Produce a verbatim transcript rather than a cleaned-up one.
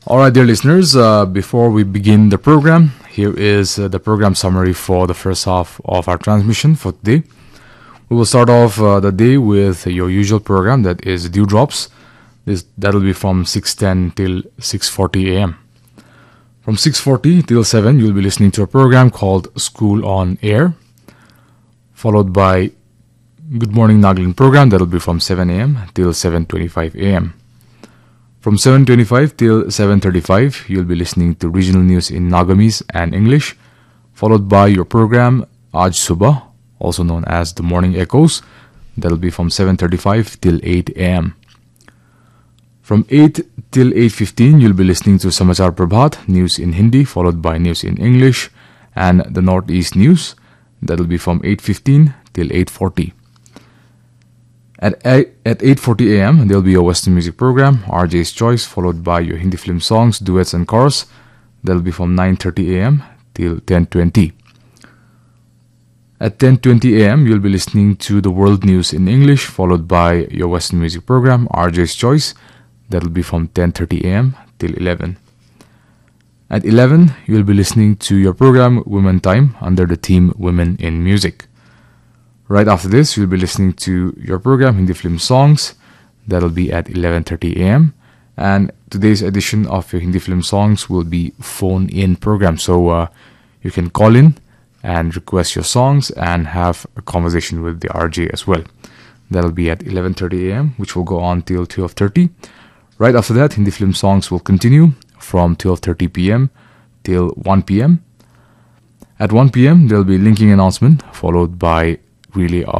All right, dear listeners, uh, before we begin the program, here is uh, the program summary for the first half of our transmission for today. We will start off uh, the day with your usual program, that is Dewdrops. This That will be from six ten till six forty a m. From six forty till seven, you'll be listening to a program called School on Air, followed by Good Morning Nagaland program. That will be from seven a m till seven twenty-five a m. From seven twenty-five till seven thirty-five, you'll be listening to regional news in Nagamis and English, followed by your program Aaj Subah, also known as the Morning Echoes. That'll be from seven thirty-five till eight a m. From eight till eight fifteen, you'll be listening to Samachar Prabhat, news in Hindi, followed by news in English, and the Northeast News. That'll be from eight fifteen till eight forty. At at eight forty a m, there'll be a Western music program, R J's Choice, followed by your Hindi film songs, duets and chorus. That'll be from nine thirty a m till ten twenty. At ten twenty a m, you'll be listening to the world news in English, followed by your Western music program, R J's Choice. That'll be from ten thirty a m till eleven. At eleven, you'll be listening to your program, Women Time, under the theme Women in Music. Right after this, you'll be listening to your program, Hindi Film Songs. That'll be at eleven thirty a m. And today's edition of your Hindi Film Songs will be phone-in program. So uh, you can call in and request your songs and have a conversation with the R J as well. That'll be at eleven thirty a m, which will go on till twelve thirty. Right after that, Hindi Film Songs will continue from twelve thirty p m till one p m. At one p m, there'll be linking announcement, followed by relay